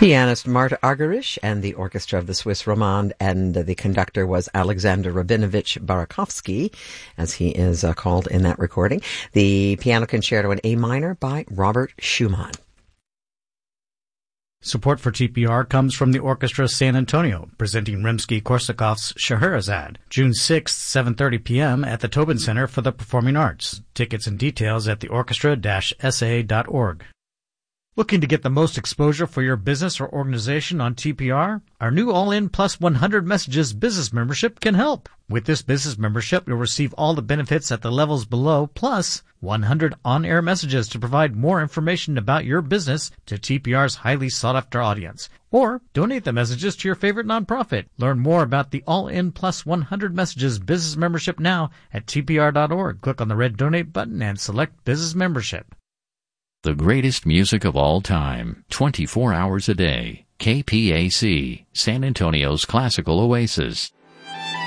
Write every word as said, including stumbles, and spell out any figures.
Pianist Marta Argerich and the orchestra of the Swiss Romande, and the conductor was Alexander Rabinovich Barakovsky, as he is uh, called in that recording. The piano concerto in A minor by Robert Schumann. Support for T P R comes from the Orchestra San Antonio, presenting Rimsky-Korsakov's Scheherazade, June sixth, seven thirty p.m. at the Tobin Center for the Performing Arts. Tickets and details at the orchestra dash s a dot org. Looking to get the most exposure for your business or organization on T P R? Our new All-In Plus one hundred Messages business membership can help. With this business membership, you'll receive all the benefits at the levels below, plus one hundred on-air messages to provide more information about your business to T P R's highly sought-after audience. Or donate the messages to your favorite nonprofit. Learn more about the All-In Plus one hundred Messages business membership now at T P R dot org. Click on the red Donate button and select Business Membership. The greatest music of all time, twenty-four hours a day. K P A C, San Antonio's classical oasis.